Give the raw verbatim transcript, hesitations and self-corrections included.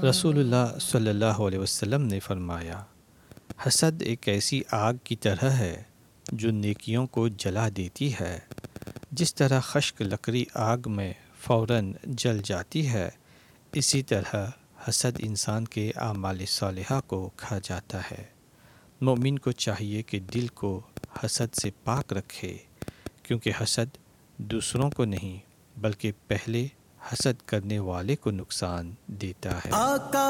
रसूलुल्लाह सल्लल्लाहु अलैहि वसल्लम ने फरमाया, हसद एक ऐसी आग की तरह है जो नेकियों को जला देती है। जिस तरह खश्क लकड़ी आग में फ़ौरन जल जाती है, इसी तरह हसद इंसान के आमाल सालिहा को खा जाता है। मोमिन को चाहिए कि दिल को हसद से पाक रखे, क्योंकि हसद दूसरों को नहीं बल्कि पहले हसद करने वाले को नुकसान देता है।